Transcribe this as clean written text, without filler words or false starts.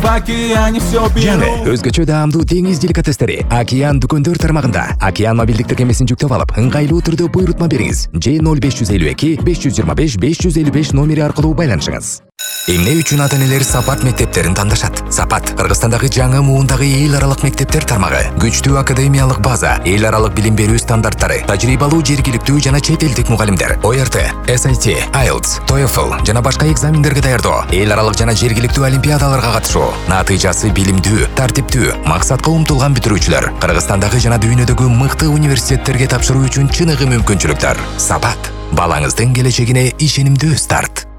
В океане все Жаңы беру. өзгөчө даамдуу деңиз деликатестери Океан дүкөндөр тармагында. Океан мобилдик тиркемесин жүктөп алып, ыңгайлуу түрдө буйрутма бериңиз. J0552 525 555 номери аркылуу байланышыңыз. Эмне үчүн ата-энелер Сапат мектептерин тандашат? Сапат Кыргызстандагы жаңы муундагы эл аралык мектептер тармагы. Күчтүү академиялык база, эл аралык билим берүү стандарттары, тажрыйбалуу жергиликтүү жана чет элдик мугалимдер, ORT, SAT, IELTS, TOEFL жана башка экзамендерге даярдоо, эл аралык жана жергиликтүү олимпиадаларга катышуу. Натыйжасы билимдүү, тартиптүү, максатка умтулган бүтүрүүчүлөр Кыргызстандагы жана дүйнөдөгү мыкты университеттерге тапшыруу үчүн чыныгы мүмкүнчүлүктөр. Сапат балаңыздын келечегине ишенимдүү старт.